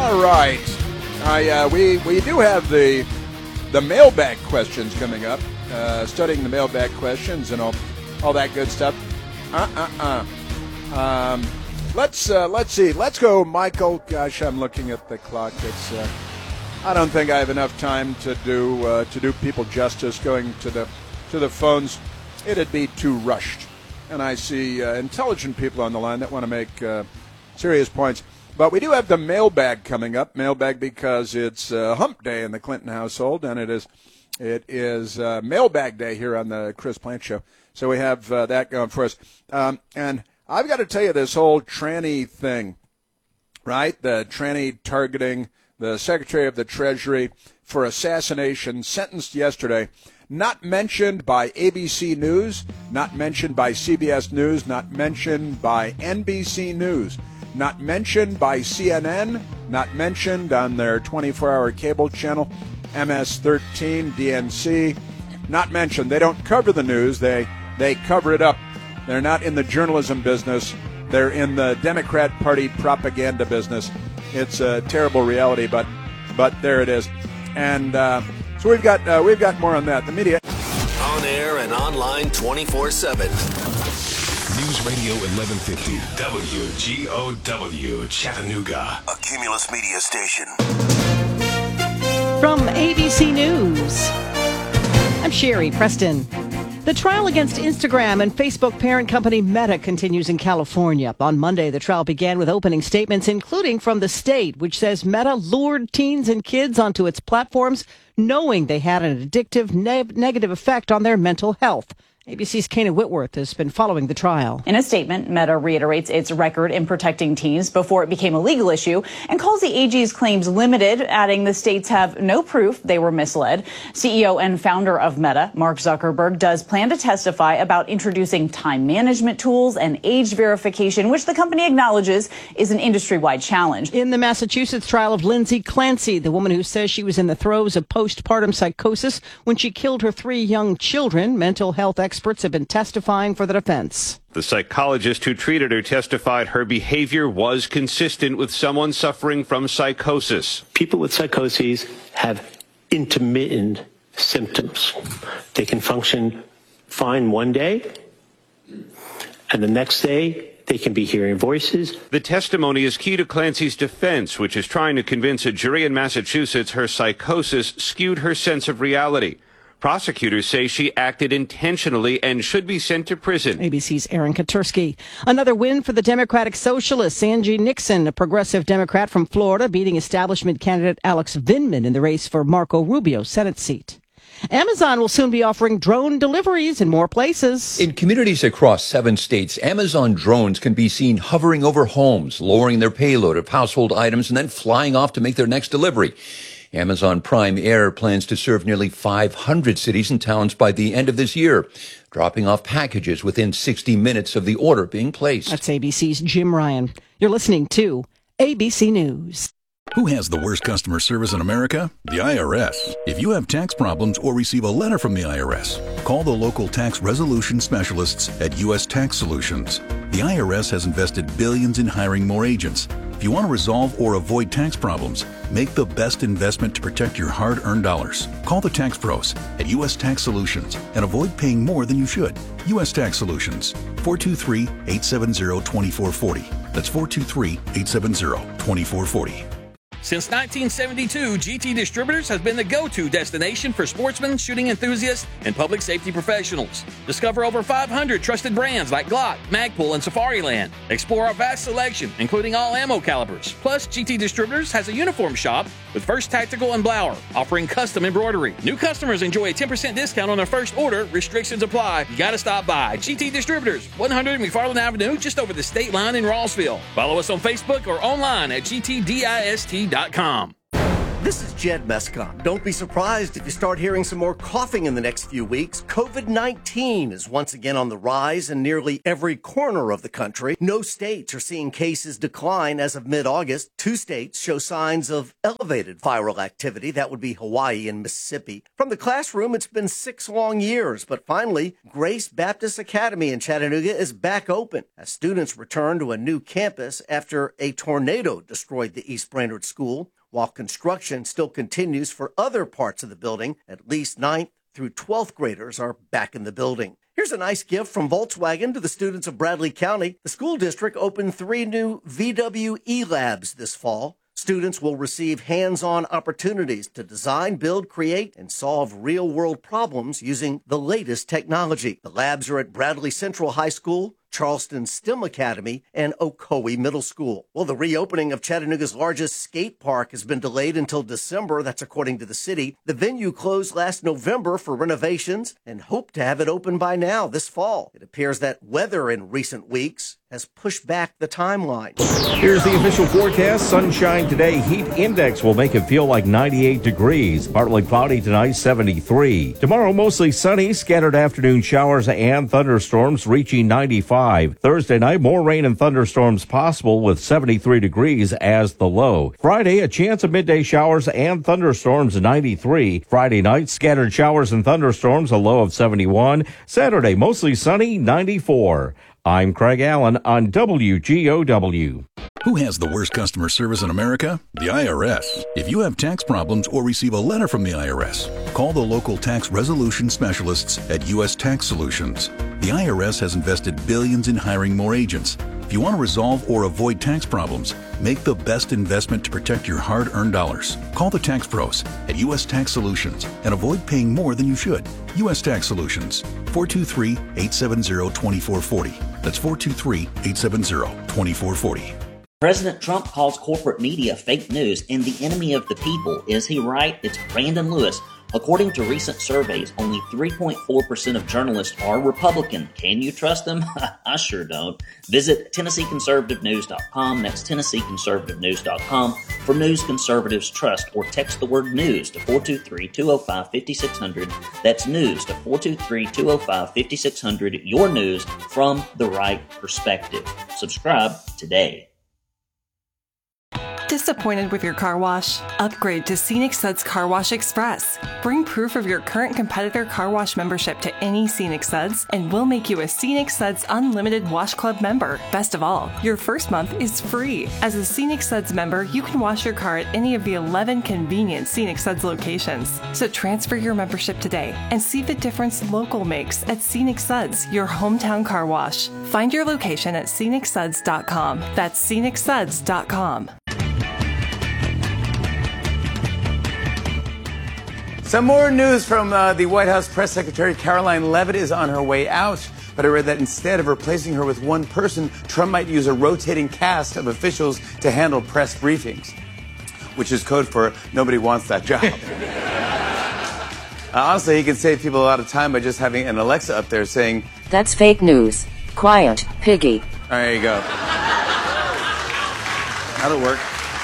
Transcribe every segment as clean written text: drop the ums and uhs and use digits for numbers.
All right. We do have the mailbag questions coming up. Studying the mailbag questions and all that good stuff. Let's see. Let's go, Michael. Gosh, I'm looking at the clock. It's I don't think I have enough time to do people justice going to the phones. It'd be too rushed. And I see intelligent people on the line that want to make serious points. But we do have the mailbag coming up. Mailbag because it's hump day in the Clinton household, and it is mailbag day here on the Chris Plante Show. So we have that going for us. And I've got to tell you this whole tranny thing, right? The tranny targeting the Secretary of the Treasury for assassination, sentenced yesterday, not mentioned by ABC News, not mentioned by CBS News, not mentioned by NBC News, not mentioned by CNN, not mentioned on their 24-hour cable channel, MS-13, DNC, not mentioned. They don't cover the news. They cover it up. They're not in the journalism business. They're in the Democrat Party propaganda business. It's a terrible reality, but there it is. And so we've got more on that. The media. On air and online 24/7. News Radio 1150 WGOW Chattanooga, a Cumulus Media station. From ABC News, I'm Sherry Preston. The trial against Instagram and Facebook parent company Meta continues in California. On Monday, the trial began with opening statements, including from the state, which says Meta lured teens and kids onto its platforms, knowing they had an addictive negative effect on their mental health. ABC's Kana Whitworth has been following the trial. In a statement, Meta reiterates its record in protecting teens before it became a legal issue and calls the AG's claims limited, adding the states have no proof they were misled. CEO and founder of Meta, Mark Zuckerberg, does plan to testify about introducing time management tools and age verification, which the company acknowledges is an industry-wide challenge. In the Massachusetts trial of Lindsay Clancy, the woman who says she was in the throes of postpartum psychosis when she killed her 3 young children, mental health experts have been testifying for the defense. The psychologist who treated her testified her behavior was consistent with someone suffering from psychosis. People with psychoses have intermittent symptoms. They can function fine one day, and the next day they can be hearing voices. The testimony is key to Clancy's defense, which is trying to convince a jury in Massachusetts her psychosis skewed her sense of reality. Prosecutors say she acted intentionally and should be sent to prison. ABC's Aaron Katursky. Another win for the Democratic Socialists. Angie Nixon, a progressive Democrat from Florida, beating establishment candidate Alex Vindman in the race for Marco Rubio's Senate seat. Amazon will soon be offering drone deliveries in more places. In communities across 7 states, Amazon drones can be seen hovering over homes, lowering their payload of household items and then flying off to make their next delivery. Amazon Prime Air plans to serve nearly 500 cities and towns by the end of this year, dropping off packages within 60 minutes of the order being placed. That's ABC's Jim Ryan. You're listening to ABC News. Who has the worst customer service in America? The IRS. If you have tax problems or receive a letter from the IRS, call the local tax resolution specialists at U.S. Tax Solutions. The IRS has invested billions in hiring more agents. If you want to resolve or avoid tax problems, make the best investment to protect your hard-earned dollars. Call the tax pros at U.S. Tax Solutions and avoid paying more than you should. U.S. Tax Solutions, 423-870-2440. That's 423-870-2440. Since 1972, GT Distributors has been the go-to destination for sportsmen, shooting enthusiasts, and public safety professionals. Discover over 500 trusted brands like Glock, Magpul, and Safariland. Explore our vast selection, including all ammo calibers. Plus, GT Distributors has a uniform shop with First Tactical and Blower, offering custom embroidery. New customers enjoy a 10% discount on their first order. Restrictions apply. You gotta stop by. GT Distributors, 100 McFarland Avenue, just over the state line in Rossville. Follow us on Facebook or online at gtdist.com. This is Jed Mescott. Don't be surprised if you start hearing some more coughing in the next few weeks. COVID-19 is once again on the rise in nearly every corner of the country. No states are seeing cases decline as of mid-August. 2 states show signs of elevated viral activity. That would be Hawaii and Mississippi. From the classroom, it's been 6 long years, but finally, Grace Baptist Academy in Chattanooga is back open as students return to a new campus after a tornado destroyed the East Brainerd School. While construction still continues for other parts of the building, at least 9th through 12th graders are back in the building. Here's a nice gift from Volkswagen to the students of Bradley County. The school district opened 3 new VW e-labs this fall. Students will receive hands-on opportunities to design, build, create, and solve real-world problems using the latest technology. The labs are at Bradley Central High School, Charleston STEM Academy, and Ocoee Middle School. Well, the reopening of Chattanooga's largest skate park has been delayed until December. That's according to the city. The venue closed last November for renovations and hoped to have it open by now this fall. It appears that weather in recent weeks has pushed back the timeline. Here's the official forecast. Sunshine today. Heat index will make it feel like 98 degrees. Partly cloudy tonight, 73. Tomorrow, mostly sunny. Scattered afternoon showers and thunderstorms reaching 95. Thursday night, more rain and thunderstorms possible with 73 degrees as the low. Friday, a chance of midday showers and thunderstorms, 93. Friday night, scattered showers and thunderstorms, a low of 71. Saturday, mostly sunny, 94. I'm Craig Allen on WGOW. Who has the worst customer service in America? The IRS. If you have tax problems or receive a letter from the IRS, call the local tax resolution specialists at U.S. Tax Solutions. The IRS has invested billions in hiring more agents. If you want to resolve or avoid tax problems, make the best investment to protect your hard-earned dollars. Call the tax pros at U.S. Tax Solutions and avoid paying more than you should. U.S. Tax Solutions, 423-870-2440. That's 423-870-2440. President Trump calls corporate media fake news and the enemy of the people. Is he right? It's Brandon Lewis. According to recent surveys, only 3.4% of journalists are Republican. Can you trust them? I sure don't. Visit TennesseeConservativeNews.com. That's TennesseeConservativeNews.com for news conservatives trust, or text the word news to 423-205-5600. That's news to 423-205-5600. Your news from the right perspective. Subscribe today. Disappointed with your car wash? Upgrade to Scenic Suds Car Wash Express. Bring proof of your current competitor car wash membership to any Scenic Suds, and we'll make you a Scenic Suds Unlimited Wash Club member. Best of all, your first month is free. As a Scenic Suds member, you can wash your car at any of the 11 convenient Scenic Suds locations. So transfer your membership today and see the difference local makes at Scenic Suds, your hometown car wash. Find your location at scenicsuds.com. That's scenicsuds.com. Some more news from the White House Press Secretary Caroline Leavitt is on her way out. But I read that instead of replacing her with one person, Trump might use a rotating cast of officials to handle press briefings, which is code for nobody wants that job. Honestly, he can save people a lot of time by just having an Alexa up there saying, "That's fake news. Quiet, piggy." There you go. That'll work.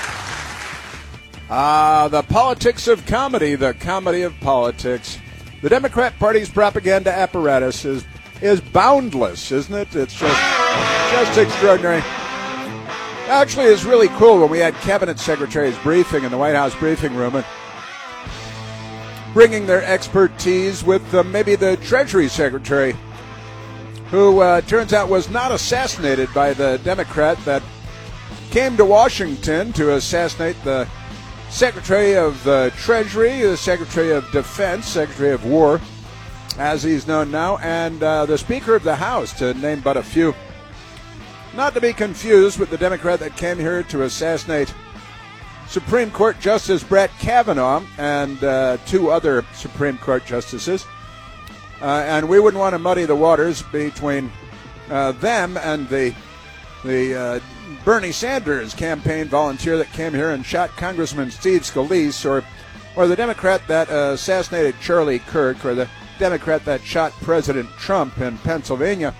The politics of comedy, the comedy of politics. The Democrat Party's propaganda apparatus is boundless, isn't it? It's just extraordinary. Actually, it's really cool when we had cabinet secretaries briefing in the White House briefing room and bringing their expertise with maybe the Treasury Secretary, who turns out was not assassinated by the Democrat that came to Washington to assassinate the Secretary of the Treasury, the Secretary of Defense, Secretary of War, as he's known now, and the Speaker of the House, to name but a few. Not to be confused with the Democrat that came here to assassinate Supreme Court Justice Brett Kavanaugh and 2 other Supreme Court justices. And we wouldn't want to muddy the waters between them and the Bernie Sanders campaign volunteer that came here and shot Congressman Steve Scalise, or the Democrat that assassinated Charlie Kirk, or the Democrat that shot President Trump in Pennsylvania.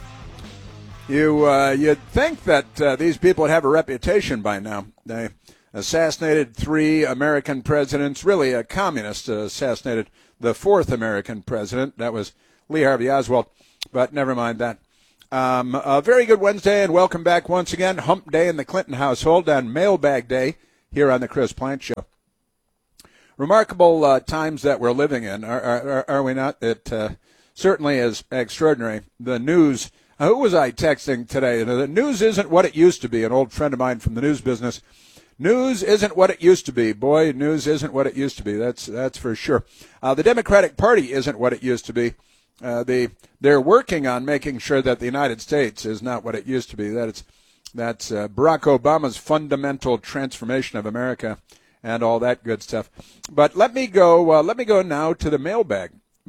You'd think that these people would have a reputation by now. assassinated 3 American presidents, really a communist assassinated the 4th American president. That was Lee Harvey Oswald, but never mind that. A very good Wednesday, and welcome back once again. Hump Day in the Clinton household and Mailbag Day here on the Chris Plante Show. Remarkable times that we're living in, are we not? It certainly is extraordinary. The news, who was I texting today? The news isn't what it used to be. An old friend of mine from the news business. News isn't what it used to be. Boy, news isn't what it used to be. That's for sure. The Democratic Party isn't what it used to be. They're working on making sure that the United States is not what it used to be. That's Barack Obama's fundamental transformation of America and all that good stuff. But let me go now to the mailbag.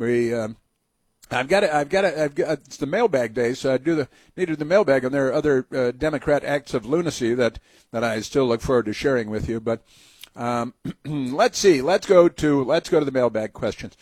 It's the mailbag day, so I needed the mailbag, and there are other Democrat acts of lunacy that I still look forward to sharing with you. But let's see. Let's go to the mailbag questions.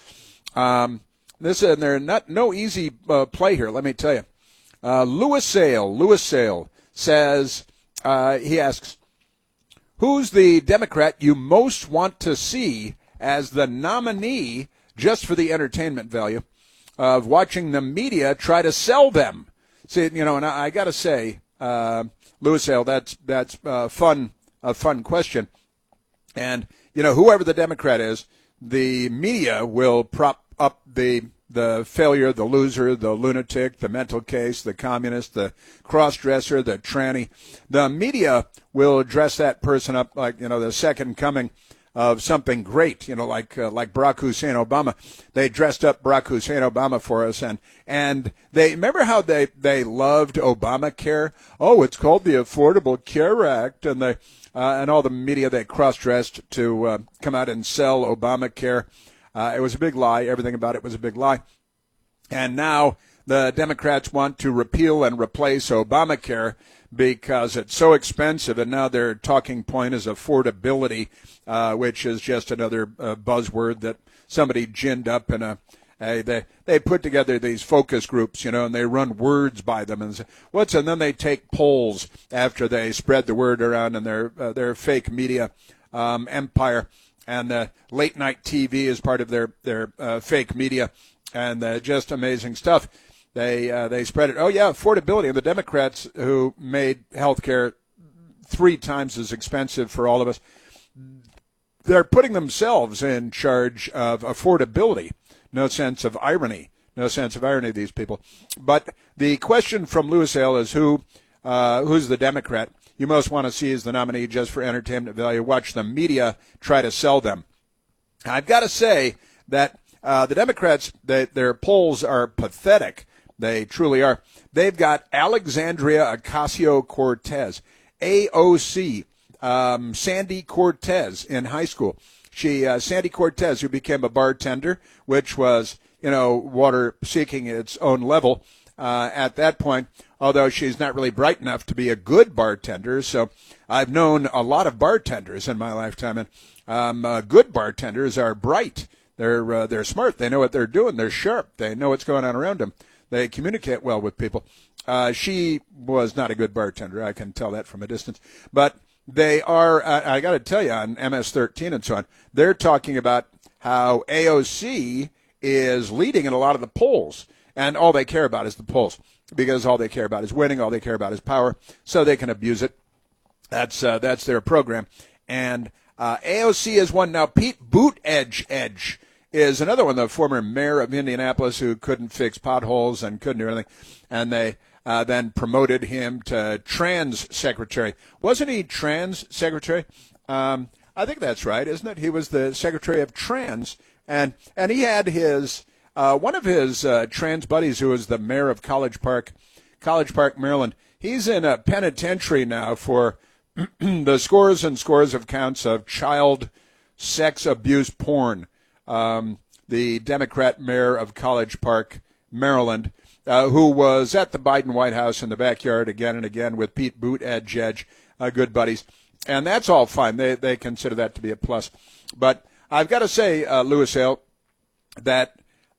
They're no easy play here. Let me tell you. Louis Sale says, he asks, who's the Democrat you most want to see as the nominee just for the entertainment value of watching the media try to sell them? See, and I got to say, Louis Sale, that's a fun question. And, whoever the Democrat is, the media will prop up the failure, the loser, the lunatic, the mental case, the communist, the cross-dresser, the tranny. The media will dress that person up like, the second coming of something great, like Barack Hussein Obama. They dressed up Barack Hussein Obama for us, and they remember how they loved Obamacare. Oh, it's called the Affordable Care Act, and all the media, they cross-dressed to come out and sell Obamacare. It was a big lie. Everything about it was a big lie. And now the Democrats want to repeal and replace Obamacare because it's so expensive, and now their talking point is affordability, which is just another buzzword that somebody ginned up in they put together these focus groups, and they run words by them and say, and then they take polls after they spread the word around in their fake media empire. And late night TV is part of their fake media, and just amazing stuff. They spread it. Oh yeah, affordability. And the Democrats, who made health care 3 times as expensive for all of us, they're putting themselves in charge of affordability. No sense of irony. These people. But the question from Louis Sale is who's the Democrat you most want to see as the nominee just for entertainment value? Watch the media try to sell them. I've got to say that the Democrats, their polls are pathetic. They truly are. They've got Alexandria Ocasio-Cortez, AOC, Sandy Cortez in high school. Sandy Cortez, who became a bartender, which was, water seeking its own level at that point, although she's not really bright enough to be a good bartender. So I've known a lot of bartenders in my lifetime, and good bartenders are bright. They're smart. They know what they're doing. They're sharp. They know what's going on around them. They communicate well with people. She was not a good bartender. I can tell that from a distance. But they are, I got to tell you, on MS-13 and so on, they're talking about how AOC is leading in a lot of the polls. And all they care about is the polls, because all they care about is winning. All they care about is power, so they can abuse it. That's their program. And AOC is one. Now, Pete Buttigieg is another one, the former mayor of Indianapolis who couldn't fix potholes and couldn't do anything. And they then promoted him to trans secretary. Wasn't he trans secretary? I think that's right, isn't it? He was the secretary of trans. And he had his one of his trans buddies, who was the mayor of College Park, Maryland. He's in a penitentiary now for the scores and scores of counts of child sex abuse porn. The Democrat mayor of College Park, Maryland, who was at the Biden White House in the backyard again and again with Pete Buttigieg, good buddies. And that's all fine. They consider that to be a plus. But I've got to say, Louis Sale, that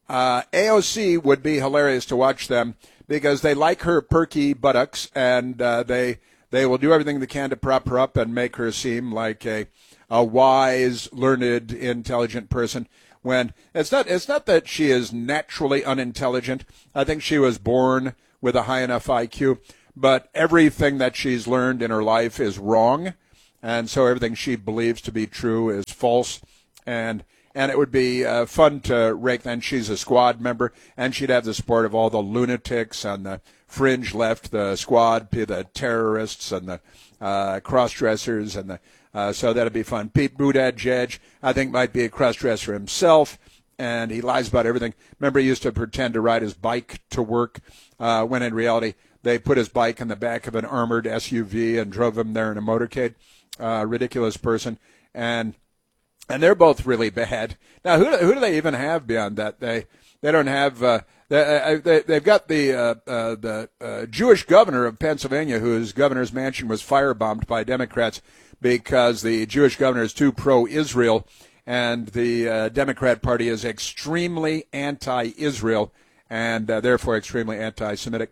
AOC would be hilarious to watch them because they like her perky buttocks, and they They will do everything they can to prop her up and make her seem like a wise, learned, intelligent person. When it's not that she is naturally unintelligent. I think she was born with a high enough IQ, but everything that she's learned in her life is wrong, and so everything she believes to be true is false. And it would be fun to rake. Then she's a squad member, and she'd have the support of all the lunatics on the fringe left, the squad, the terrorists, and the cross-dressers, and so that'd be fun. Pete Buttigieg, I think, might be a cross-dresser himself, and he lies about everything. Remember, he used to pretend to ride his bike to work, when in reality they put his bike in the back of an armored SUV and drove him there in a motorcade. Ridiculous person, and they're both really bad. Now, who do they even have beyond that? They don't have. They've got the Jewish governor of Pennsylvania, whose governor's mansion was firebombed by Democrats because the Jewish governor is too pro-Israel, and the Democrat Party is extremely anti-Israel and therefore extremely anti-Semitic.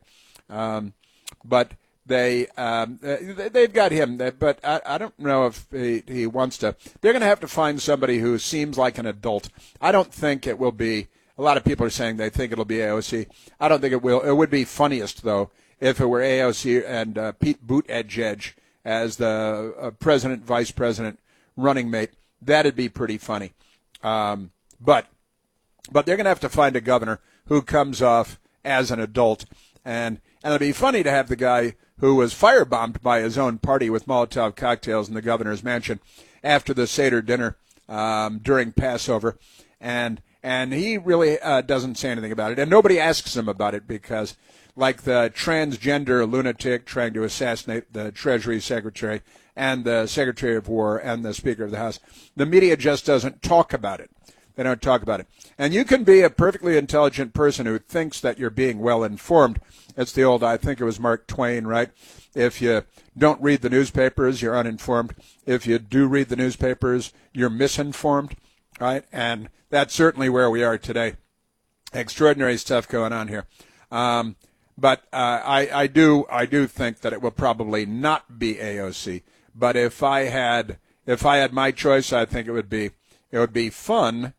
But they've got him, but I don't know if he wants to. They're going to have to find somebody who seems like an adult. I don't think it will be. A lot of people are saying they think it'll be AOC. I don't think it will. It would be funniest, though, if it were AOC and Pete Buttigieg as the president, vice president, running mate. That'd be pretty funny. But they're going to have to find a governor who comes off as an adult. And it'd be funny to have the guy who was firebombed by his own party with Molotov cocktails in the governor's mansion after the Seder dinner during Passover. And he really doesn't say anything about it. And nobody asks him about it because, like the transgender lunatic trying to assassinate the Treasury Secretary and the Secretary of War and the Speaker of the House, the media just doesn't talk about it. They don't talk about it. And you can be a perfectly intelligent person who thinks that you're being well informed. It's the old, I think it was Mark Twain, right? If you don't read the newspapers, you're uninformed. If you do read the newspapers, you're misinformed, right? And that's certainly where we are today. Extraordinary stuff going on here. But I do think that it will probably not be AOC. But if I had my choice, I think it would be fun.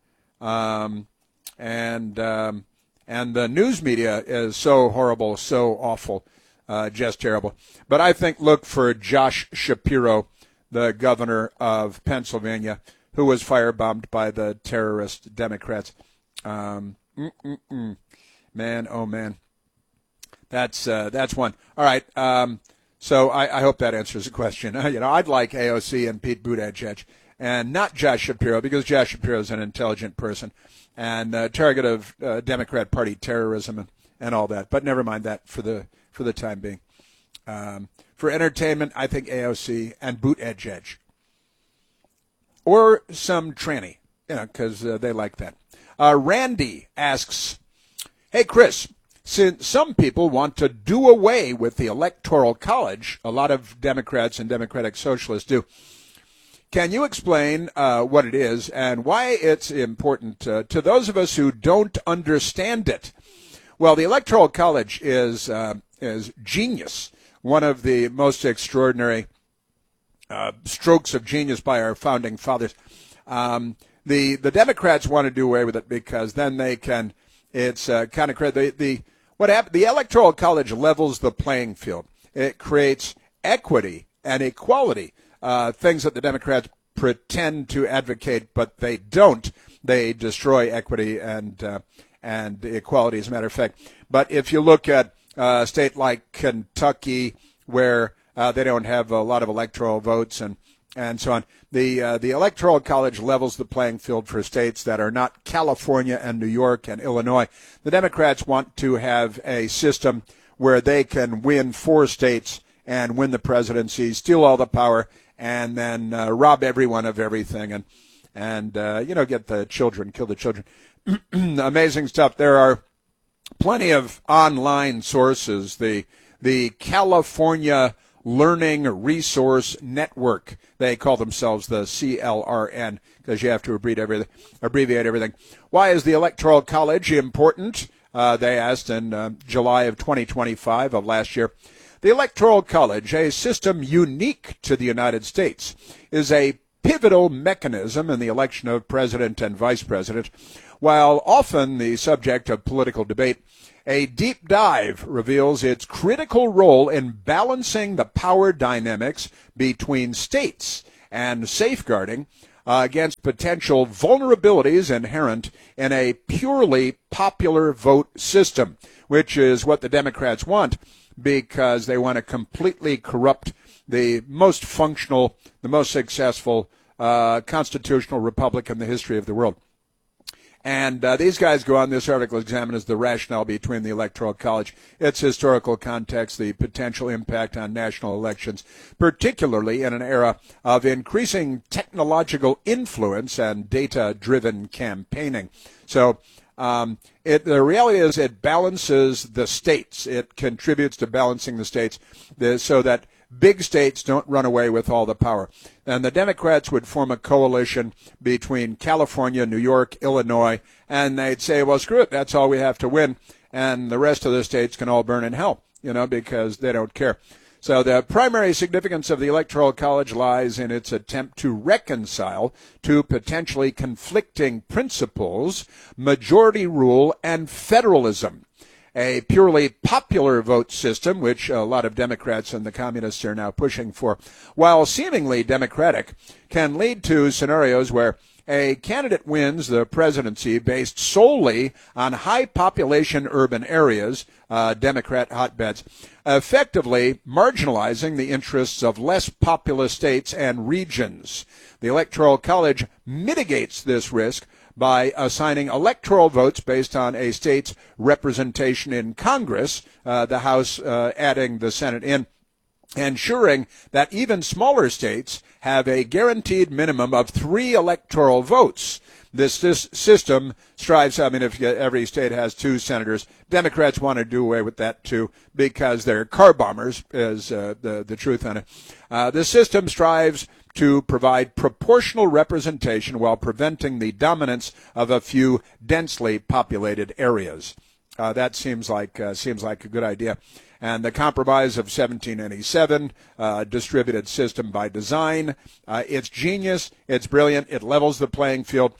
And the news media is so horrible, so awful, just terrible. But I think look for Josh Shapiro, the governor of Pennsylvania, who was firebombed by the terrorist Democrats. Man, oh man, that's one. All right. So I hope that answers the question. I'd like AOC and Pete Buttigieg, and not Josh Shapiro, because Josh Shapiro is an intelligent person and target of Democrat Party terrorism and all that. But never mind that for the time being. For entertainment, I think AOC and Buttigieg. Or some tranny, because they like that. Randy asks, hey, Chris, since some people want to do away with the Electoral College, a lot of Democrats and Democratic Socialists do, can you explain what it is and why it's important to those of us who don't understand it? Well, the Electoral College is genius, one of the most extraordinary strokes of genius by our founding fathers. The Democrats want to do away with it because then they can. It's kind of crazy. What happened? The Electoral College levels the playing field. It creates equity and equality, things that the Democrats pretend to advocate, but they don't. They destroy equity and equality, as a matter of fact. But if you look at a state like Kentucky, where they don't have a lot of electoral votes and so on, the Electoral College levels the playing field for states that are not California and New York and Illinois. The Democrats want to have a system where they can win 4 states and win the presidency, steal all the power, and then rob everyone of everything and get the children, kill the children. Amazing stuff. There are plenty of online sources. The California Learning Resource Network, they call themselves the CLRN because you have to abbreviate everything. Why is the Electoral College important? They asked in July of 2025 of last year. The Electoral College, a system unique to the United States, is a pivotal mechanism in the election of president and vice president. While often the subject of political debate, a deep dive reveals its critical role in balancing the power dynamics between states and safeguarding against potential vulnerabilities inherent in a purely popular vote system, which is what the Democrats want, because they want to completely corrupt the most functional, the most successful constitutional republic in the history of the world. And these guys go on, this article examines the rationale between the Electoral College, its historical context, the potential impact on national elections, particularly in an era of increasing technological influence and data-driven campaigning. So the reality is it balances the states. It contributes to balancing the states so that big states don't run away with all the power. And the Democrats would form a coalition between California, New York, Illinois, and they'd say, well, screw it, that's all we have to win, and the rest of the states can all burn in hell, because they don't care. So the primary significance of the Electoral College lies in its attempt to reconcile two potentially conflicting principles, majority rule and federalism. A purely popular vote system, which a lot of Democrats and the communists are now pushing for, while seemingly democratic, can lead to scenarios where a candidate wins the presidency based solely on high population urban areas, Democrat hotbeds, effectively marginalizing the interests of less populous states and regions. The Electoral College mitigates this risk by assigning electoral votes based on a state's representation in Congress, the House adding the Senate in, ensuring that even smaller states have a guaranteed minimum of 3 electoral votes. This system strives, if every state has 2 senators, Democrats want to do away with that too, because they're car bombers, is the truth on it. The system strives to provide proportional representation while preventing the dominance of a few densely populated areas. That seems like a good idea. And the compromise of 1787, distributed system by design, it's genius, it's brilliant, it levels the playing field,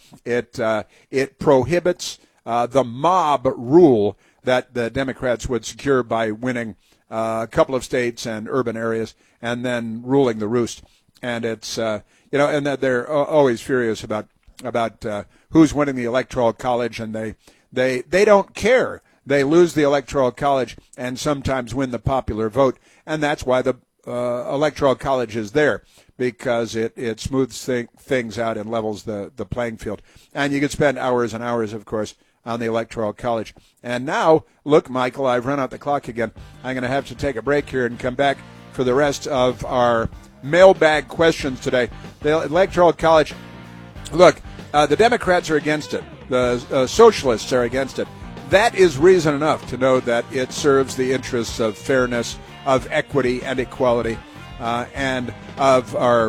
it prohibits the mob rule that the Democrats would secure by winning a couple of states and urban areas and then ruling the roost. And it's, and that they're always furious about who's winning the Electoral College, and they don't care. They lose the Electoral College and sometimes win the popular vote, and that's why the Electoral College is there, because it smooths things out and levels the playing field. And you could spend hours and hours, of course, on the Electoral College. And now, look, Michael, I've run out the clock again. I'm going to have to take a break here and come back for the rest of our mailbag questions today. The Electoral College, look, the Democrats are against it. The socialists are against it. That is reason enough to know that it serves the interests of fairness, of equity and equality, and of our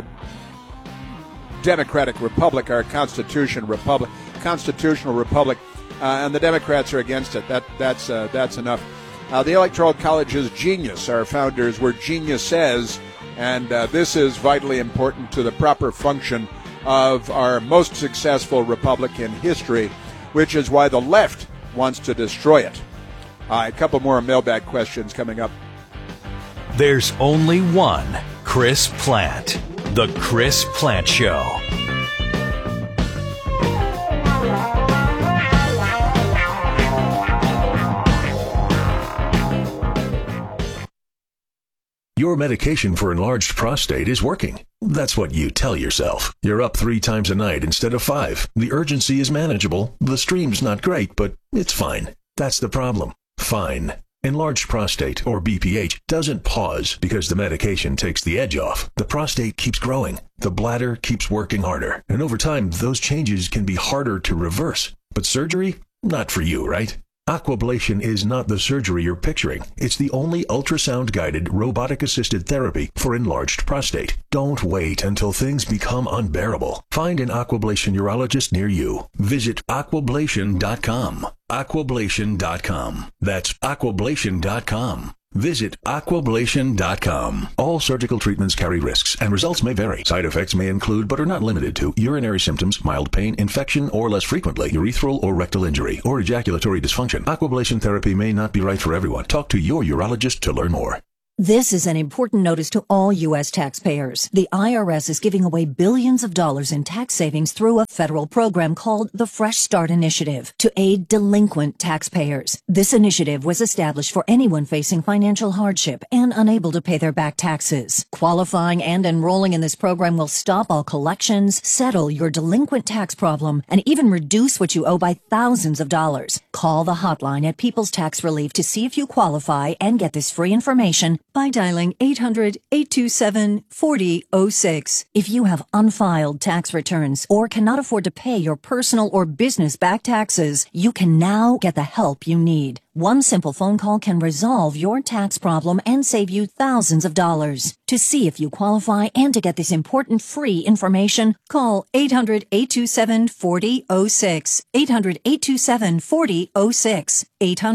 democratic republic, our constitutional republic, and the Democrats are against it. That's enough. The Electoral College is genius. Our founders were geniuses, and this is vitally important to the proper function of our most successful republic in history, which is why the left wants to destroy it. A couple more mailbag questions coming up. There's only one Chris Plante. The Chris Plante Show. Your medication for enlarged prostate is working. That's what you tell yourself. You're up 3 times a night instead of 5. The urgency is manageable. The stream's not great, but it's fine. That's the problem. Fine. Enlarged prostate, or BPH, doesn't pause because the medication takes the edge off. The prostate keeps growing. The bladder keeps working harder. And over time, those changes can be harder to reverse. But surgery? Not for you, right? Aquablation is not the surgery you're picturing. It's the only ultrasound-guided, robotic-assisted therapy for enlarged prostate. Don't wait until things become unbearable. Find an Aquablation urologist near you. Visit aquablation.com. Aquablation.com. That's aquablation.com. Visit aquablation.com. All surgical treatments carry risks, and results may vary. Side effects may include, but are not limited to, urinary symptoms, mild pain, infection, or less frequently, urethral or rectal injury, or ejaculatory dysfunction. Aquablation therapy may not be right for everyone. Talk to your urologist to learn more. This is an important notice to all U.S. taxpayers. The IRS is giving away billions of dollars in tax savings through a federal program called the Fresh Start Initiative to aid delinquent taxpayers. This initiative was established for anyone facing financial hardship and unable to pay their back taxes. Qualifying and enrolling in this program will stop all collections, settle your delinquent tax problem, and even reduce what you owe by thousands of dollars. Call the hotline at People's Tax Relief to see if you qualify and get this free information by dialing 800-827-4006. If you have unfiled tax returns or cannot afford to pay your personal or business back taxes, you can now get the help you need. One simple phone call can resolve your tax problem and save you thousands of dollars. To see if you qualify and to get this important free information, call 800-827-4006. 800-827-4006.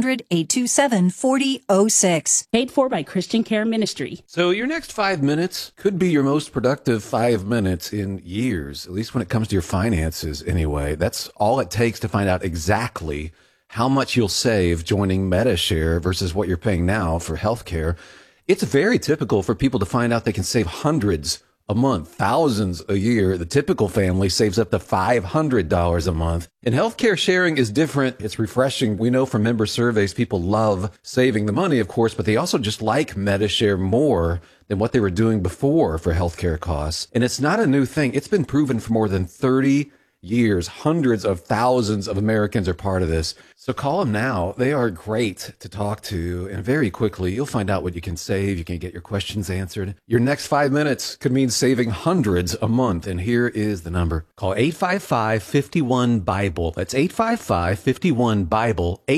800-827-4006. Paid for by Christian Care Ministry. So your next 5 minutes could be your most productive 5 minutes in years, at least when it comes to your finances anyway. That's all it takes to find out exactly how much you'll save joining MediShare versus what you're paying now for healthcare. It's very typical for people to find out they can save hundreds a month, thousands a year. The typical family saves up to $500 a month. And healthcare sharing is different. It's refreshing. We know from member surveys, people love saving the money, of course, but they also just like MediShare more than what they were doing before for healthcare costs. And it's not a new thing. It's been proven for more than 30 years. Hundreds of thousands of Americans are part of this. So call them now. They are great to talk to. And very quickly, you'll find out what you can save. You can get your questions answered. Your next 5 minutes could mean saving hundreds a month. And here is the number. Call 855-51-BIBLE. That's 855-51-BIBLE.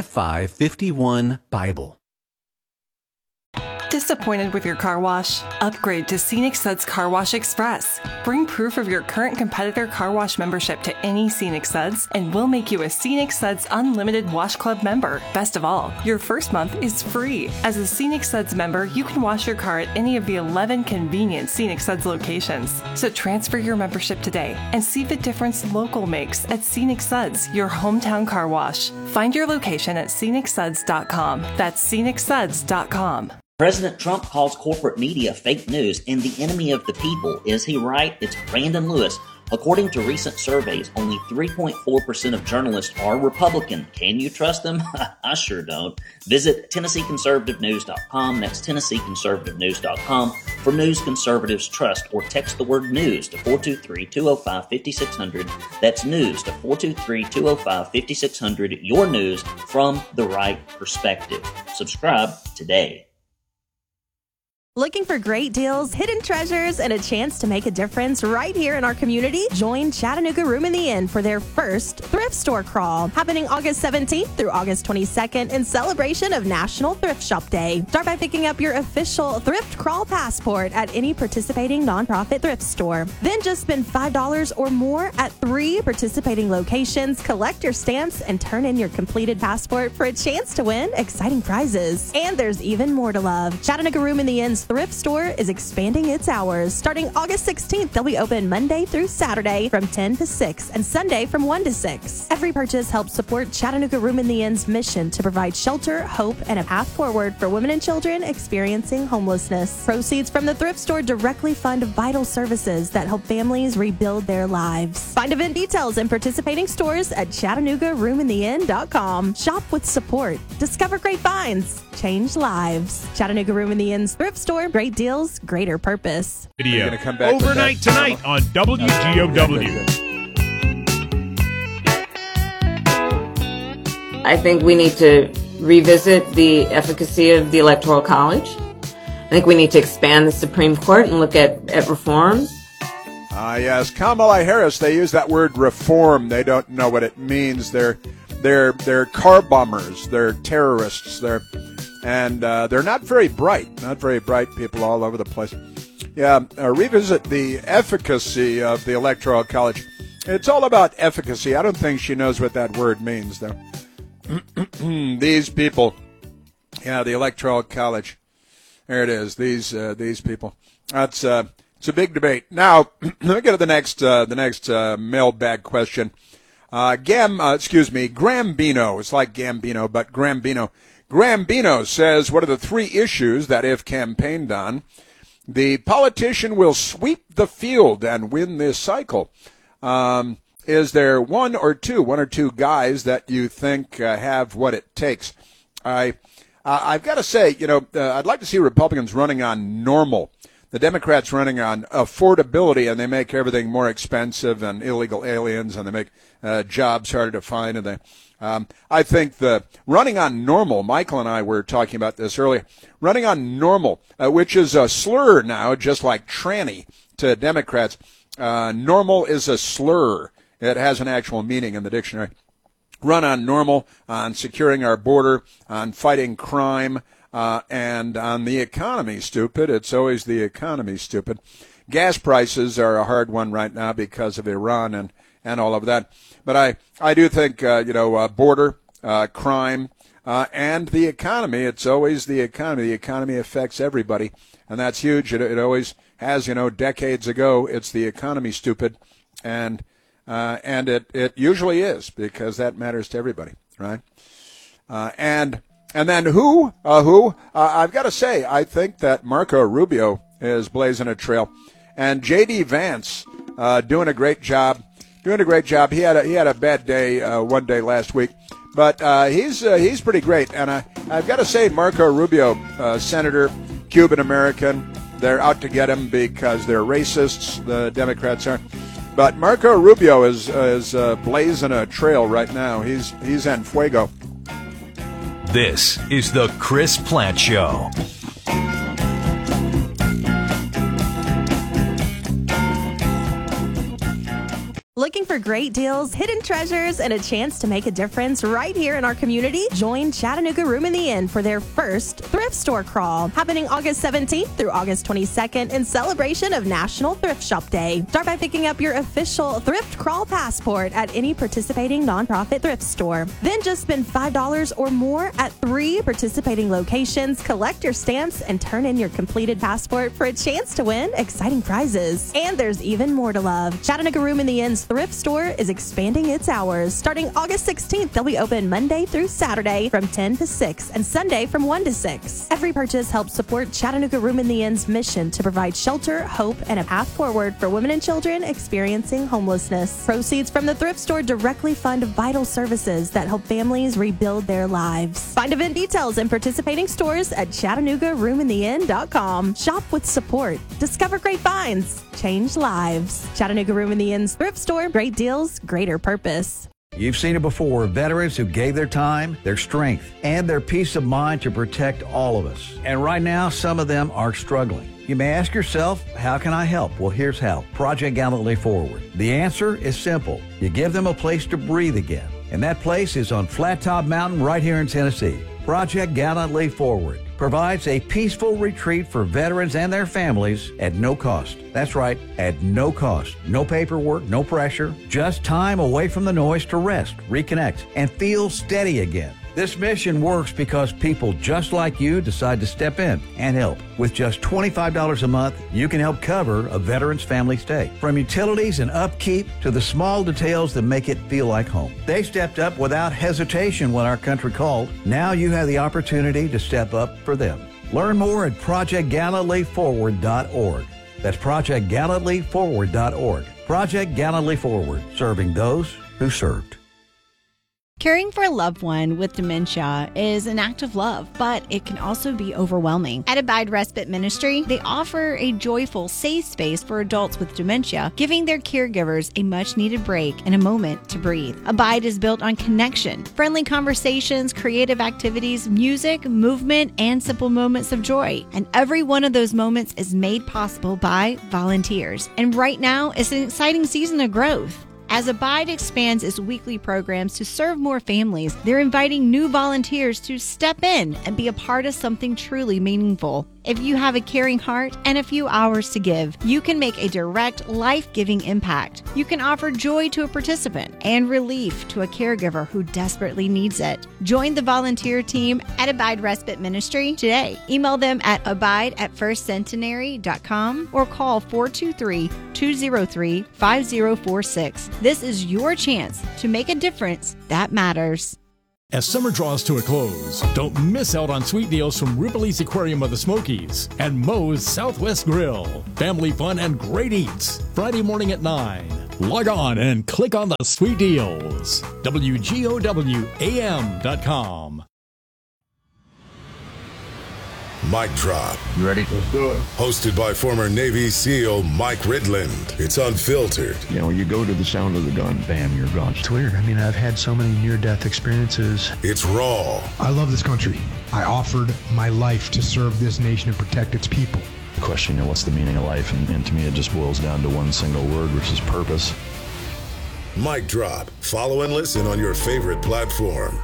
855-51-BIBLE. Disappointed with your car wash? Upgrade to Scenic Suds Car Wash Express. Bring proof of your current competitor car wash membership to any Scenic Suds, and we'll make you a Scenic Suds Unlimited Wash Club member. Best of all, your first month is free. As a Scenic Suds member, you can wash your car at any of the 11 convenient Scenic Suds locations. So transfer your membership today and see the difference local makes at Scenic Suds, your hometown car wash. Find your location at scenicsuds.com. That's scenicsuds.com. President Trump calls corporate media fake news and the enemy of the people. Is he right? It's Brandon Lewis. According to recent surveys, only 3.4% of journalists are Republican. Can you trust them? I sure don't. Visit TennesseeConservativeNews.com. That's TennesseeConservativeNews.com for news conservatives trust, or text the word news to 423-205-5600. That's news to 423-205-5600. Your news from the right perspective. Subscribe today. Looking for great deals, hidden treasures, and a chance to make a difference right here in our community? Join Chattanooga Room in the Inn for their first thrift store crawl, happening August 17th through August 22nd in celebration of National Thrift Shop Day. Start by picking up your official thrift crawl passport at any participating nonprofit thrift store. Then just spend $5 or more at 3 participating locations, collect your stamps, and turn in your completed passport for a chance to win exciting prizes. And there's even more to love. Chattanooga Room in the Inn's thrift store is expanding its hours. Starting August 16th, they'll be open Monday through Saturday from 10 to 6 and Sunday from 1 to 6. Every purchase helps support Chattanooga Room in the Inn's mission to provide shelter, hope, and a path forward for women and children experiencing homelessness. Proceeds from the thrift store directly fund vital services that help families rebuild their lives. Find event details and participating stores at ChattanoogaRoomInTheInn.com. Shop with support. Discover great finds. Change lives. Chattanooga Room in the Inn's thrift store. Great deals, greater purpose. Video overnight tonight on WGOW. I think we need to revisit the efficacy of the Electoral College. I think we need to expand the Supreme Court and look at reforms. Yes, Kamala Harris, they use that word reform. They don't know what it means. They're car bombers. They're terrorists. They're not very bright people all over the place. Yeah, revisit the efficacy of the Electoral College. It's all about efficacy. I don't think she knows what that word means, though. These people Yeah, the Electoral College. There it is. These people. It's a big debate. Now, let me get to the next mailbag question. Grambino. It's like Gambino, but Grambino. Grambino says, what are the three issues that, if campaigned on, the politician will sweep the field and win this cycle? Is there one or two guys that you think have what it takes? I've got to say, I'd like to see Republicans running on normal. The Democrats running on affordability, and they make everything more expensive, and illegal aliens, and they make jobs harder to find. And I think the running on normal, Michael and I were talking about this earlier, running on normal, which is a slur now, just like tranny to Democrats. Normal is a slur. It has an actual meaning in the dictionary. Run on normal, on securing our border, on fighting crime, and on the economy, stupid. It's always the economy, stupid. Gas prices are a hard one right now because of Iran and all of that. But I do think, border, crime, and the economy, it's always the economy. The economy affects everybody, and that's huge. It always has, decades ago. It's the economy, stupid. And it usually is, because that matters to everybody, right? And then who? I've got to say, I think that Marco Rubio is blazing a trail, and J.D. Vance doing a great job. He had a bad day one day last week, but he's pretty great. And I've got to say, Marco Rubio, Senator, Cuban American, they're out to get him because they're racists. The Democrats are. But Marco Rubio is blazing a trail right now. He's en fuego. This is the Chris Plante Show. Looking for great deals, hidden treasures, and a chance to make a difference right here in our community? Join Chattanooga Room in the Inn for their first thrift store crawl, happening August 17th through August 22nd in celebration of National Thrift Shop Day. Start by picking up your official thrift crawl passport at any participating nonprofit thrift store. Then just spend $5 or more at 3 participating locations, collect your stamps, and turn in your completed passport for a chance to win exciting prizes. And there's even more to love. Chattanooga Room in the Inn's thrift store is expanding its hours. Starting August 16th, they'll be open Monday through Saturday from 10 to 6 and Sunday from 1 to 6. Every purchase helps support Chattanooga Room in the Inn's mission to provide shelter, hope, and a path forward for women and children experiencing homelessness. Proceeds from the thrift store directly fund vital services that help families rebuild their lives. Find event details and participating stores at ChattanoogaRoomInTheInn.com. Shop with support. Discover great finds. Change lives. Chattanooga Room in the Inn's thrift store. Great deals, greater purpose. You've seen it before, veterans who gave their time, their strength, and their peace of mind to protect all of us. And right now, some of them are struggling. You may ask yourself, how can I help? Well, here's how. Project Gallantly Forward. The answer is simple. You give them a place to breathe again. And that place is on Flat Top Mountain right here in Tennessee. Project Gallantly Forward provides a peaceful retreat for veterans and their families at no cost. That's right, at no cost. No paperwork, no pressure, just time away from the noise to rest, reconnect, and feel steady again. This mission works because people just like you decide to step in and help. With just $25 a month, you can help cover a veteran's family stay. From utilities and upkeep to the small details that make it feel like home. They stepped up without hesitation when our country called. Now you have the opportunity to step up for them. Learn more at ProjectGallantlyForward.org. That's ProjectGallantlyForward.org. Project Gallantly Forward, serving those who served. Caring for a loved one with dementia is an act of love, but it can also be overwhelming. At Abide Respite Ministry, they offer a joyful, safe space for adults with dementia, giving their caregivers a much-needed break and a moment to breathe. Abide is built on connection, friendly conversations, creative activities, music, movement, and simple moments of joy. And every one of those moments is made possible by volunteers. And right now, it's an exciting season of growth. As Abide expands its weekly programs to serve more families, they're inviting new volunteers to step in and be a part of something truly meaningful. If you have a caring heart and a few hours to give, you can make a direct, life-giving impact. You can offer joy to a participant and relief to a caregiver who desperately needs it. Join the volunteer team at Abide Respite Ministry today. Email them at abide@firstcentenary.com or call 423-203-5046. This is your chance to make a difference that matters. As summer draws to a close, don't miss out on sweet deals from Ripley's Aquarium of the Smokies and Moe's Southwest Grill. Family fun and great eats. Friday morning at 9. Log on and click on the sweet deals. WGOWAM.com. Mic Drop. You ready? Let's do it. Hosted by former Navy SEAL Mike Ridland. It's unfiltered. You know, you go to the sound of the gun, bam, you're gone. It's weird. I mean, I've had so many near-death experiences. It's raw. I love this country. I offered my life to serve this nation and protect its people. The question, what's the meaning of life? And to me, it just boils down to one single word, which is purpose. Mic Drop. Follow and listen on your favorite platform.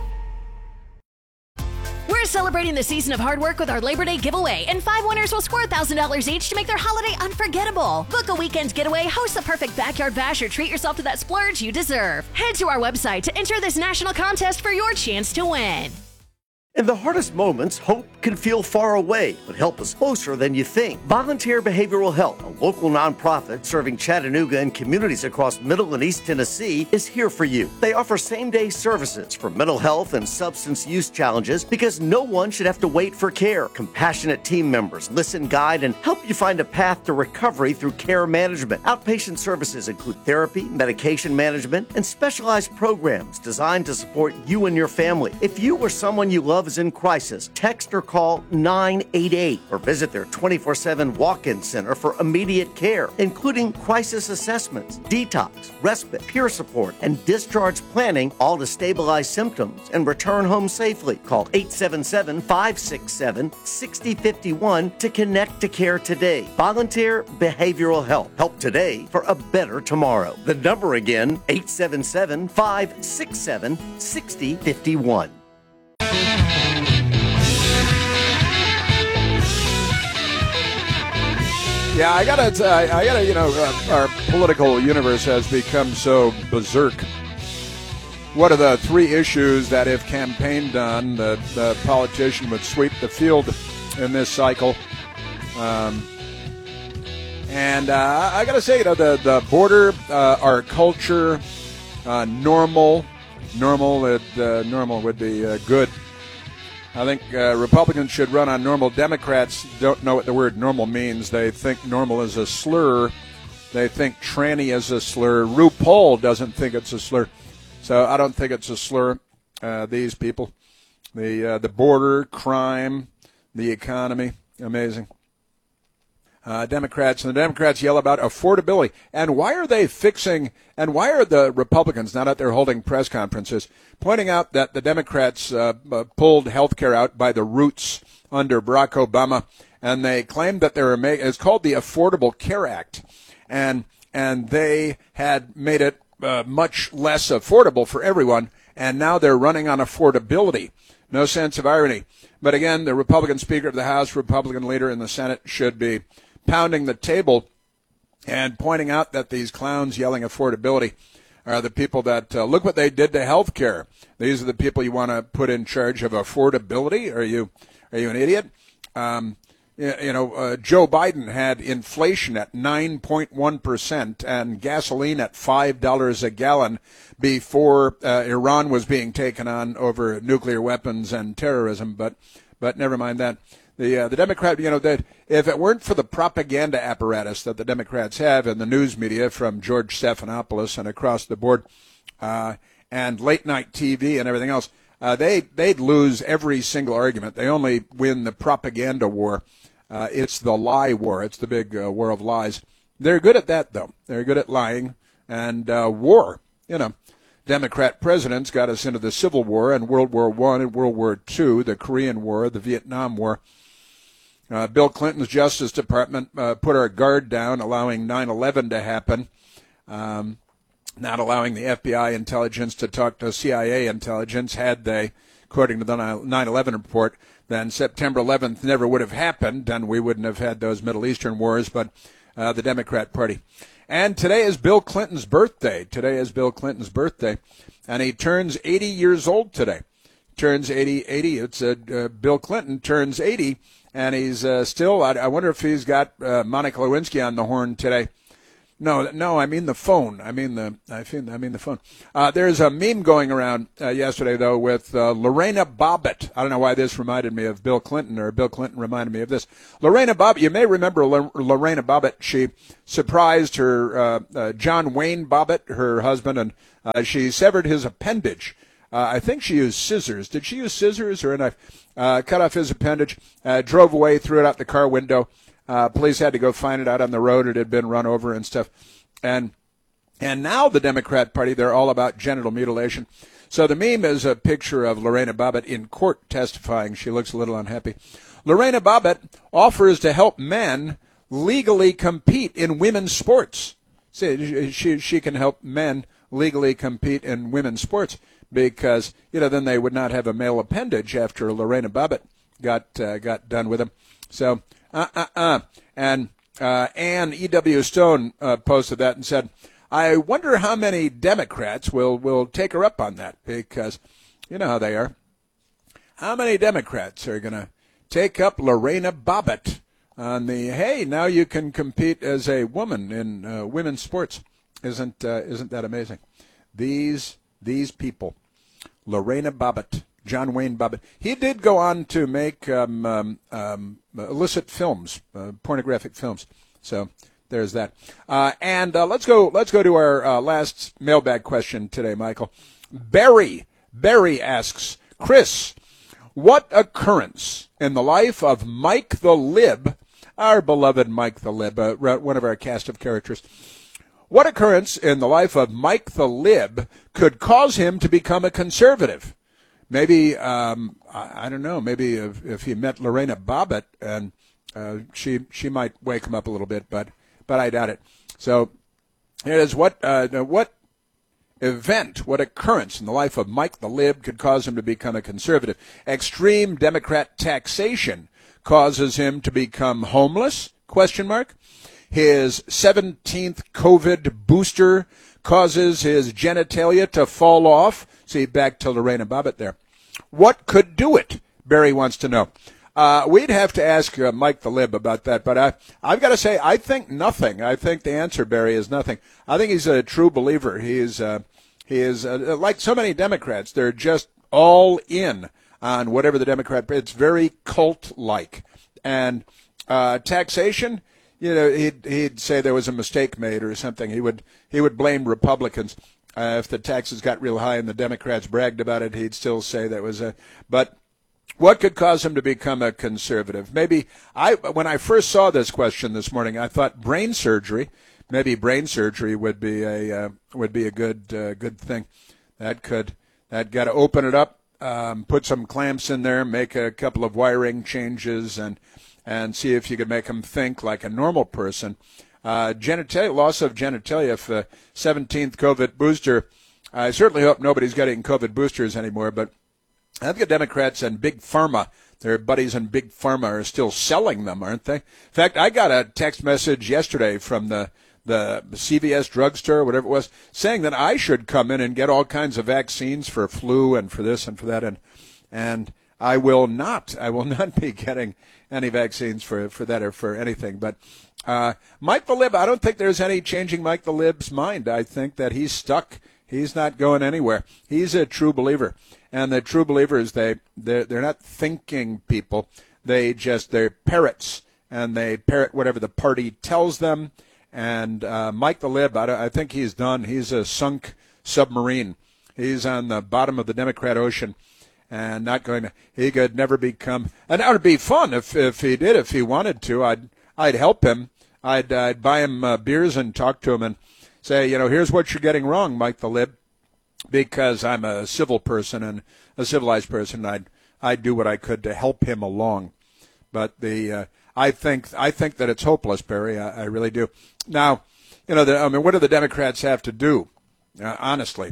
We're celebrating the season of hard work with our Labor Day giveaway, and 5 winners will score $1,000 each to make their holiday unforgettable. Book a weekend getaway, host the perfect backyard bash, or treat yourself to that splurge you deserve. Head to our website to enter this national contest for your chance to win. In the hardest moments, hope can feel far away, but help is closer than you think. Volunteer Behavioral Health, a local nonprofit serving Chattanooga and communities across Middle and East Tennessee, is here for you. They offer same-day services for mental health and substance use challenges because no one should have to wait for care. Compassionate team members listen, guide, and help you find a path to recovery through care management. Outpatient services include therapy, medication management, and specialized programs designed to support you and your family. If you or someone you love is in crisis, text or call 988 or visit their 24/7 walk-in center for immediate care, including crisis assessments, detox, respite, peer support, and discharge planning, all to stabilize symptoms and return home safely. Call 877-567-6051 to connect to care today. Volunteer Behavioral Health. Help today for a better tomorrow. The number again, 877-567-6051. Yeah, I gotta, our political universe has become so berserk. What are the 3 issues that, if campaigned on, the politician would sweep the field in this cycle? And I gotta say, the border, our culture, normal would be good. I think Republicans should run on normal. Democrats don't know what the word normal means. They think normal is a slur. They think tranny is a slur. RuPaul doesn't think it's a slur. So I don't think it's a slur, these people. The border, crime, the economy, amazing. The Democrats yell about affordability. And why are they and why are the Republicans not out there holding press conferences pointing out that the Democrats pulled health care out by the roots under Barack Obama, and they claimed that it's called the Affordable Care Act, and they had made it much less affordable for everyone, and now they're running on affordability. No sense of irony. But again, the Republican Speaker of the House, Republican leader in the Senate should be pounding the table and pointing out that these clowns yelling affordability are the people that look what they did to health care. These are the people you want to put in charge of affordability. Are you an idiot? Joe Biden had inflation at 9.1% and gasoline at $5 a gallon before Iran was being taken on over nuclear weapons and terrorism. But never mind that. The Democrat, that if it weren't for the propaganda apparatus that the Democrats have in the news media from George Stephanopoulos and across the board, and late night TV and everything else, they'd lose every single argument. They only win the propaganda war. It's the lie war. It's the big war of lies. They're good at that, though. They're good at lying and war. Democrat presidents got us into the Civil War and World War I and World War II, the Korean War, the Vietnam War. Bill Clinton's Justice Department put our guard down, allowing 9/11 to happen, not allowing the FBI intelligence to talk to CIA intelligence had they according to the 9/11 report, then September 11th never would have happened, and we wouldn't have had those Middle Eastern wars, but the Democrat Party. And today is Bill Clinton's birthday. And he turns 80 years old today. Turns 80. It's Bill Clinton turns 80, and he's still. I wonder if he's got Monica Lewinsky on the horn today. No, I mean the phone. I mean the phone. There's a meme going around yesterday, though, with Lorena Bobbitt. I don't know why this reminded me of Bill Clinton, or Bill Clinton reminded me of this. Lorena Bobbitt, you may remember Lorena Bobbitt. She surprised her John Wayne Bobbitt, her husband, and she severed his appendage. I think she used scissors. Did she use scissors or a knife? Cut off his appendage, drove away, threw it out the car window. Police had to go find it out on the road. It had been run over and stuff. And now the Democrat Party, they're all about genital mutilation. So the meme is a picture of Lorena Bobbitt in court testifying. She looks a little unhappy. Lorena Bobbitt offers to help men legally compete in women's sports. See, she can help men legally compete in women's sports because, then they would not have a male appendage after Lorena Bobbitt got done with them. So, And Ann E.W. Stone posted that and said, I wonder how many Democrats will take her up on that, because you know how they are. How many Democrats are going to take up Lorena Bobbitt on the, hey, now you can compete as a woman in women's sports? Isn't that amazing? These people, Lorena Bobbitt, John Wayne Bobbitt. He did go on to make illicit films, pornographic films. So there's that. And let's go to our last mailbag question today, Michael. Barry asks, Chris, what occurrence in the life of Mike the Lib, our beloved Mike the Lib, one of our cast of characters, what occurrence in the life of Mike the Lib could cause him to become a conservative? Maybe, I don't know, maybe if he met Lorena Bobbitt, and she might wake him up a little bit, but I doubt it. So it is what event, what occurrence in the life of Mike the Lib could cause him to become a conservative? Extreme Democrat taxation causes him to become homeless? ? His 17th COVID booster causes his genitalia to fall off. See, back to Lorena Bobbitt there. What could do it? Barry wants to know. We'd have to ask Mike the Lib about that, but I've got to say, I think nothing. I think the answer, Barry, is nothing. I think he's a true believer. He is like so many Democrats. They're just all in on whatever the Democrat. It's very cult-like. And taxation, he'd say there was a mistake made or something. He would blame Republicans. If the taxes got real high and the Democrats bragged about it, he'd still say that was a. But what could cause him to become a conservative? Maybe when I first saw this question this morning, I thought brain surgery. Maybe brain surgery would be a good thing. That got to open it up, put some clamps in there, make a couple of wiring changes, and see if you could make him think like a normal person. Genitalia, loss of genitalia, if 17th COVID booster. I certainly hope nobody's getting COVID boosters anymore, but I think the Democrats and Big Pharma, their buddies in Big Pharma, are still selling them, aren't they? In fact, I got a text message yesterday from the CVS drugstore, whatever it was, saying that I should come in and get all kinds of vaccines for flu and for this and for that, and I will not be getting any vaccines for that or for anything. But Mike the Lib, I don't think there's any changing Mike the Lib's mind. I think that he's stuck. He's not going anywhere. He's a true believer. And the true believers, they're not thinking people. They're parrots, and they parrot whatever the party tells them. And Mike the Lib, I think he's done. He's a sunk submarine. He's on the bottom of the Democrat Ocean. And not going to. He could never become. And that would be fun if he did. If he wanted to, I'd help him. I'd buy him beers and talk to him and say, here's what you're getting wrong, Mike the Lib, because I'm a civil person and a civilized person. I'd do what I could to help him along. But I think that it's hopeless, Barry. I really do. Now, what do the Democrats have to do? Honestly.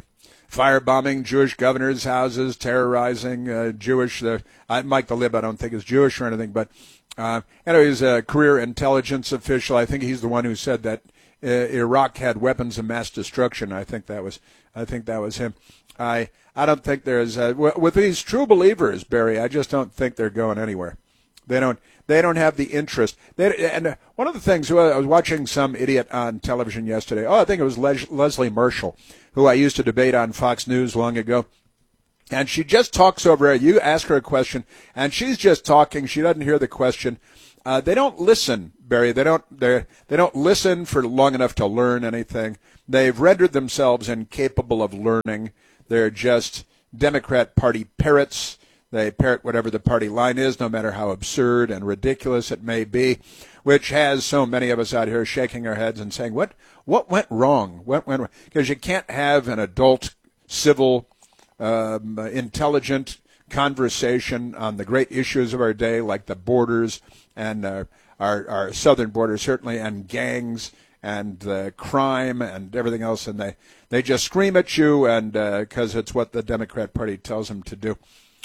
firebombing Jewish governors' houses, terrorizing Jewish. Mike the Lib, I don't think is Jewish or anything, but anyway, he's a career intelligence official. I think he's the one who said that Iraq had weapons of mass destruction. I think that was him. I don't think there's with these true believers, Barry. I just don't think they're going anywhere. They don't have the interest. And one of the things, I was watching some idiot on television yesterday. I think it was Leslie Marshall, who I used to debate on Fox News long ago. And she just talks over it. You ask her a question, and she's just talking. She doesn't hear the question. They don't listen, Barry. They don't listen for long enough to learn anything. They've rendered themselves incapable of learning. They're just Democrat Party parrots. They parrot whatever the party line is, no matter how absurd and ridiculous it may be, which has so many of us out here shaking our heads and saying, what went wrong? What went wrong? Because you can't have an adult, civil, intelligent conversation on the great issues of our day, like the borders and our southern border, certainly, and gangs and crime and everything else. And they just scream at you, and because it's what the Democrat Party tells them to do.